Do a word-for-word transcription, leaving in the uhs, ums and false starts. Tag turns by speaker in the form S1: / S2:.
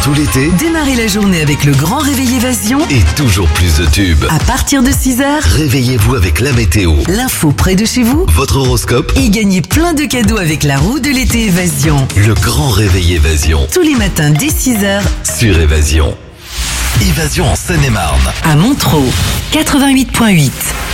S1: tout l'été
S2: Démarrez la journée avec le grand réveil Évasion.
S1: et toujours plus de tubes.
S2: À partir de six heures,
S1: Réveillez-vous avec la météo,
S2: l'info près de chez vous
S1: votre horoscope,
S2: et gagnez plein de cadeaux avec la roue de l'été Évasion.
S1: le grand réveil Évasion
S2: Tous les matins dès six heures
S1: sur Évasion. Évasion en Seine-et-Marne.
S2: à Montreux, quatre-vingt-huit virgule huit.